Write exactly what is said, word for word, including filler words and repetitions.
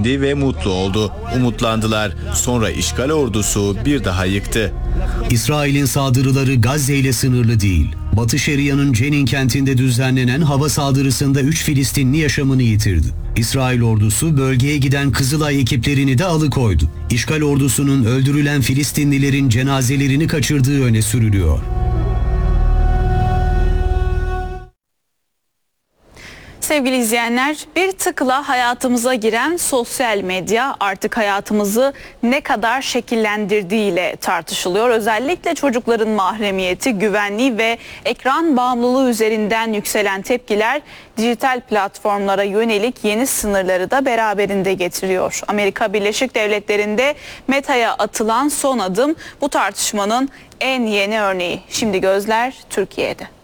sevindi ve mutlu oldu. Umutlandılar. Sonra işgal ordusu bir daha yıktı. İsrail'in saldırıları Gazze ile sınırlı değil. Batı Şeria'nın Cenin kentinde düzenlenen hava saldırısında üç Filistinli yaşamını yitirdi. İsrail ordusu bölgeye giden Kızılay ekiplerini de alıkoydu. İşgal ordusunun öldürülen Filistinlilerin cenazelerini kaçırdığı öne sürülüyor. Sevgili izleyenler, bir tıkla hayatımıza giren sosyal medya artık hayatımızı ne kadar şekillendirdiğiyle tartışılıyor. Özellikle çocukların mahremiyeti, güvenliği ve ekran bağımlılığı üzerinden yükselen tepkiler dijital platformlara yönelik yeni sınırları da beraberinde getiriyor. Amerika Birleşik Devletleri'nde Meta'ya atılan son adım bu tartışmanın en yeni örneği. Şimdi gözler Türkiye'de.